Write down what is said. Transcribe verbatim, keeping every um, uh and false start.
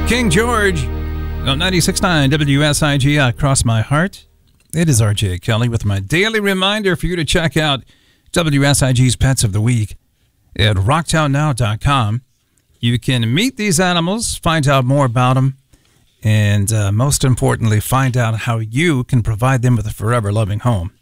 King George on ninety-six point nine W S I G, Across My Heart. It is R J Kelly with my daily reminder for you to check out W S I G's Pets of the Week at rocktown now dot com. You can meet these animals, find out more about them, and uh, most importantly, find out how you can provide them with a forever loving home.